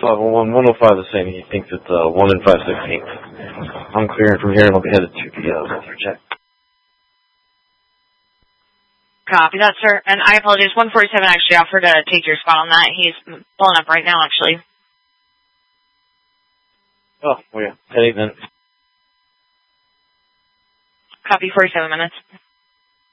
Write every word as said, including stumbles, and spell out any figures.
five oh one, one oh five the same. He thinks it's uh, one and five sixteenths. I'm clearing from here and I'll be headed to the uh, filter check. Copy that, sir. And I apologize, one forty-seven actually offered to take your spot on that. He's pulling up right now, actually. Oh, well, yeah. ten eight then. Copy, forty-seven minutes.